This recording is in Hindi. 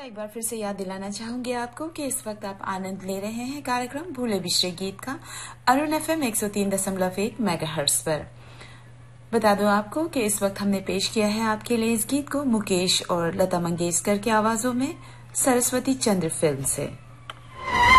श्रोता, एक बार फिर से याद दिलाना चाहूंगी आपको कि इस वक्त आप आनंद ले रहे हैं कार्यक्रम भूले बिसरे गीत का अरुण FM 103.1 मेगाहर्ट्ज पर। बता दूं आपको कि इस वक्त हमने पेश किया है आपके लिए इस गीत को मुकेश और लता मंगेशकर की आवाजों में सरस्वती चंद्र फिल्म से।